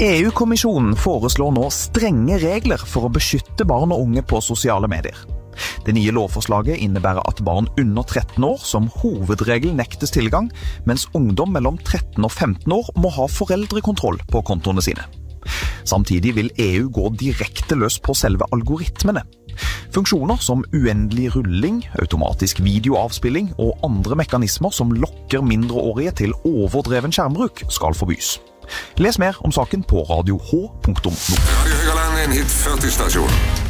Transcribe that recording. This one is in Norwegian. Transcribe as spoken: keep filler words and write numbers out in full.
E U-kommisjonen foreslår nå strenge regler for å beskytte barn og unge på sosiale medier. Det nye lovforslaget innebærer at barn under tretten år som hovedregel nektes tilgang, mens ungdom mellom tretten og femten år må ha foreldrekontroll på kontoene sine. Samtidig vil E U gå direkte løs på selve algoritmene. Funksjoner som uendelig rulling, automatisk videoavspilling og andre mekanismer som lokker mindreårige til overdreven skjermbruk skal forbys. Les mer om saken på radio h punktum no. Radio Høgaland, en hit førti stasjon.